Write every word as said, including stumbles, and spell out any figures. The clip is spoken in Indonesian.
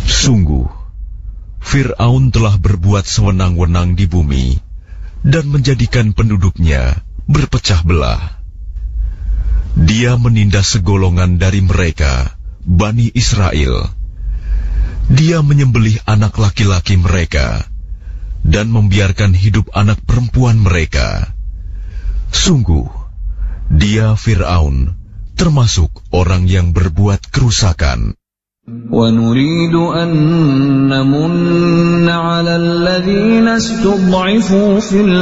Sungguh, Fir'aun telah berbuat sewenang-wenang di bumi dan menjadikan penduduknya berpecah belah. Dia menindas segolongan dari mereka, Bani Israel. Dia menyembelih anak laki-laki mereka dan membiarkan hidup anak perempuan mereka. Sungguh, dia Fir'aun termasuk orang yang berbuat kerusakan. وَنُرِيدُ أَن نَّمُنَّ عَلَى الَّذِينَ اسْتُضْعِفُوا فِي